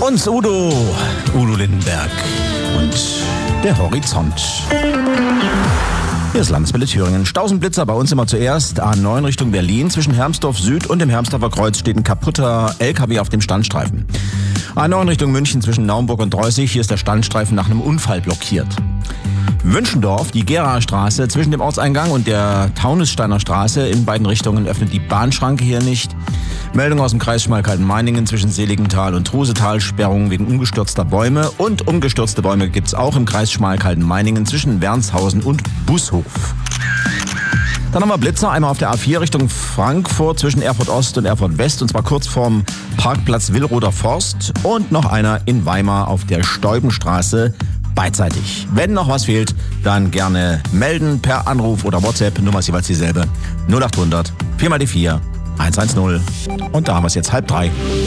uns Udo Lindenberg und der Horizont. Hier ist Landeswelle Thüringen. Stausenblitzer bei uns immer zuerst. A9 Richtung Berlin. Zwischen Hermsdorf Süd und dem Hermsdorfer Kreuz steht ein kaputter LKW auf dem Standstreifen. A9 Richtung München zwischen Naumburg und Dreußig. Hier ist der Standstreifen nach einem Unfall blockiert. Wünschendorf, die Geraer Straße zwischen dem Ortseingang und der Taunussteiner Straße in beiden Richtungen öffnet die Bahnschranke hier nicht. Meldung aus dem Kreis Schmalkalden-Meiningen zwischen Seligenthal und Trusetal, Sperrung wegen umgestürzter Bäume. Und umgestürzte Bäume gibt's auch im Kreis Schmalkalden-Meiningen zwischen Wernshausen und Bushof. Dann haben wir Blitzer, einmal auf der A4 Richtung Frankfurt zwischen Erfurt Ost und Erfurt West, und zwar kurz vorm Parkplatz Willroder Forst, und noch einer in Weimar auf der Steubenstraße beidseitig. Wenn noch was fehlt, dann gerne melden per Anruf oder WhatsApp. Nummer ist jeweils dieselbe: 0800 4x4 110. Und da haben wir es jetzt 2:30.